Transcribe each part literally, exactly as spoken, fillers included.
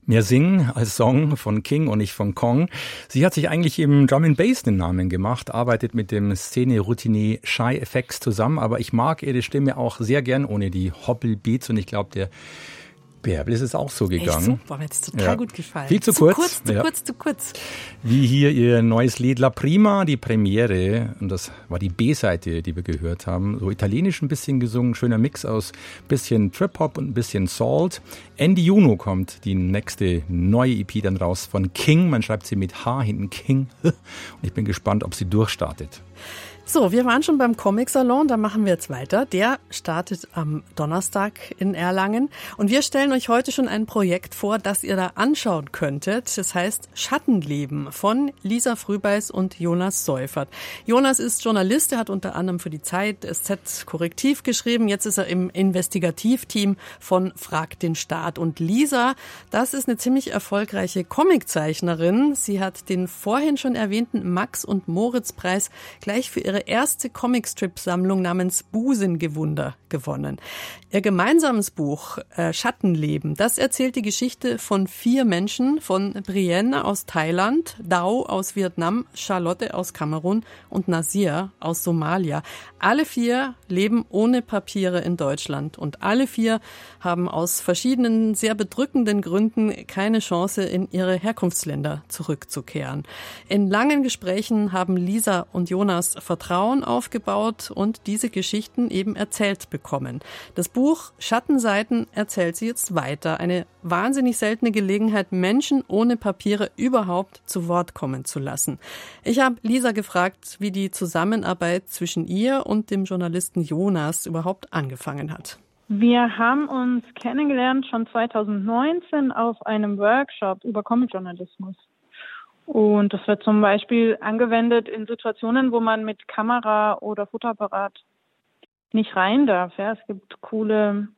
Mehr Sing als Song von King und nicht von Kong. Sie hat sich eigentlich im Drum and Bass den Namen gemacht, arbeitet mit dem Szene-Routinier Shy F X zusammen, aber ich mag ihre Stimme auch sehr gern ohne die Hoppelbeats und ich glaube, der Bärbel ist es auch so gegangen. Echt super, mir hat es total ja. gut gefallen. Viel zu, zu kurz. kurz, zu ja. kurz, zu kurz. Wie hier ihr neues Lied La Prima, die Premiere. Und das war die B-Seite, die wir gehört haben. So italienisch ein bisschen gesungen, schöner Mix aus bisschen Trip-Hop und ein bisschen Salt. Ende Juni kommt die nächste neue E P dann raus von King. Man schreibt sie mit H hinten King. Und ich bin gespannt, ob sie durchstartet. So, wir waren schon beim Comic-Salon, da machen wir jetzt weiter. Der startet am Donnerstag in Erlangen. Und wir stellen euch heute schon ein Projekt vor, das ihr da anschauen könntet. Das heißt Schattenleben von Lisa Frühbeiß und Jonas Seufert. Jonas ist Journalist, er hat unter anderem für die Zeit, S Z Korrektiv geschrieben. Jetzt ist er im Investigativteam von Frag den Staat. Und Lisa, das ist eine ziemlich erfolgreiche Comiczeichnerin. Sie hat den vorhin schon erwähnten Max- und Moritz-Preis gleich für ihre erste Comicstrip-Sammlung namens Busengewunder gewonnen. Ihr gemeinsames Buch äh, Schattenleben, das erzählt die Geschichte von vier Menschen, von Brienne aus Thailand, Dao aus Vietnam, Charlotte aus Kamerun und Nasir aus Somalia. Alle vier leben ohne Papiere in Deutschland und alle vier haben aus verschiedenen, sehr bedrückenden Gründen keine Chance, in ihre Herkunftsländer zurückzukehren. In langen Gesprächen haben Lisa und Jonas Vertrauen aufgebaut und diese Geschichten eben erzählt bekommen. Das Buch Schattenseiten erzählt sie jetzt weiter. Eine wahnsinnig seltene Gelegenheit, Menschen ohne Papiere überhaupt zu Wort kommen zu lassen. Ich habe Lisa gefragt, wie die Zusammenarbeit zwischen ihr und dem Journalisten Jonas überhaupt angefangen hat. Wir haben uns kennengelernt schon zweitausendneunzehn auf einem Workshop über Comicjournalismus. Und das wird zum Beispiel angewendet in Situationen, wo man mit Kamera oder Fotoapparat nicht rein darf. Ja, es gibt coole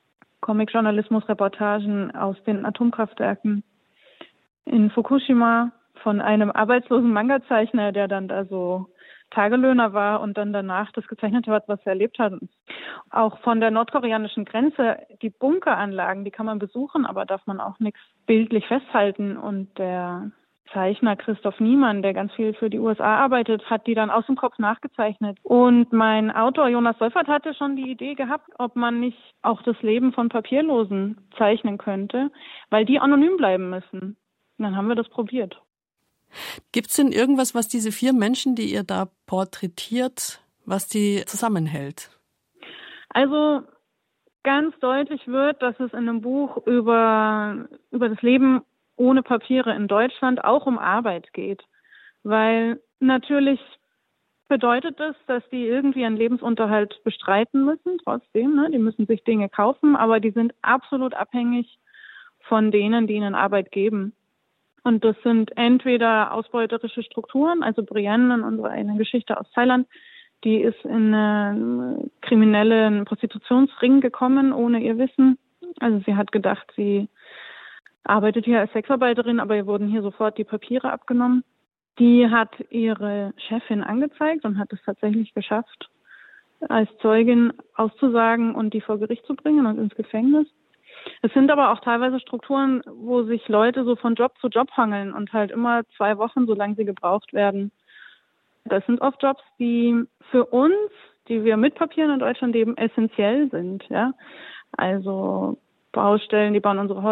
Comic-Journalismus-Reportagen aus den Atomkraftwerken in Fukushima von einem arbeitslosen Manga-Zeichner, der dann da so Tagelöhner war und dann danach das gezeichnet hat, was er erlebt hat. Auch von der nordkoreanischen Grenze, die Bunkeranlagen, die kann man besuchen, aber darf man auch nichts bildlich festhalten. Und der Zeichner Christoph Niemann, der ganz viel für die U S A arbeitet, hat die dann aus dem Kopf nachgezeichnet. Und mein Autor Jonas Seufert hatte schon die Idee gehabt, ob man nicht auch das Leben von Papierlosen zeichnen könnte, weil die anonym bleiben müssen. Und dann haben wir das probiert. Gibt es denn irgendwas, was diese vier Menschen, die ihr da porträtiert, was die zusammenhält? Also ganz deutlich wird, dass es in einem Buch über, über das Leben ohne Papiere in Deutschland auch um Arbeit geht. Weil natürlich bedeutet das, dass die irgendwie einen Lebensunterhalt bestreiten müssen, trotzdem. Ne? Die müssen sich Dinge kaufen, aber die sind absolut abhängig von denen, die ihnen Arbeit geben. Und das sind entweder ausbeuterische Strukturen, also Brienne in unserer eigenen Geschichte aus Thailand, die ist in einen kriminellen Prostitutionsring gekommen, ohne ihr Wissen. Also sie hat gedacht, sie arbeitet hier als Sexarbeiterin, aber ihr wurden hier sofort die Papiere abgenommen. Die hat ihre Chefin angezeigt und hat es tatsächlich geschafft, als Zeugin auszusagen und die vor Gericht zu bringen und ins Gefängnis. Es sind aber auch teilweise Strukturen, wo sich Leute so von Job zu Job hangeln und halt immer zwei Wochen, solange sie gebraucht werden. Das sind oft Jobs, die für uns, die wir mit Papieren in Deutschland leben, essentiell sind. Ja, also Baustellen, die bauen unsere